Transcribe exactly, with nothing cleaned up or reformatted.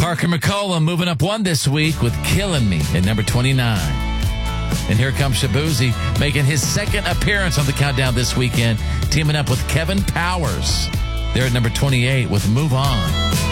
Parker McCollum moving up one this week with Killing Me at number twenty-nine. And here comes Shabuzi making his second appearance on the countdown this weekend, teaming up with Kevin Powers. They're at number twenty-eight with Move On.